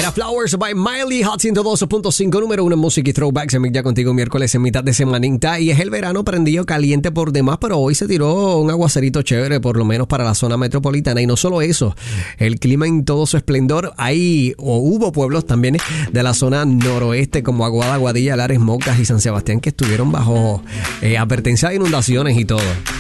Ella, Flowers by Miley, Hot 102.5, número 1 en música y throwbacks. Ya contigo miércoles en mitad de semanita. Y es el verano prendido caliente por demás, pero hoy se tiró un aguacerito chévere, por lo menos para la zona metropolitana. Y no solo eso, el clima en todo su esplendor. Hubo pueblos también de la zona noroeste, como Aguada, Aguadilla, Lares, Mocas y San Sebastián, que estuvieron bajo advertencia de inundaciones y todo.